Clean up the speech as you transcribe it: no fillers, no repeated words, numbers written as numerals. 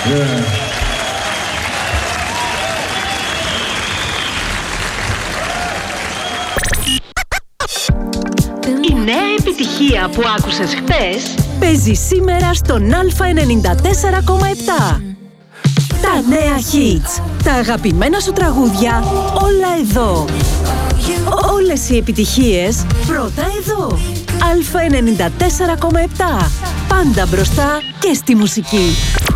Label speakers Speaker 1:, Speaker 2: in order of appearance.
Speaker 1: Η νέα επιτυχία που άκουσες χθες
Speaker 2: παίζει σήμερα στον Α94,7. Τα νέα hits, τα αγαπημένα σου τραγούδια, όλα εδώ. Όλες οι επιτυχίες πρώτα εδώ. Α94,7. Πάντα μπροστά και στη μουσική.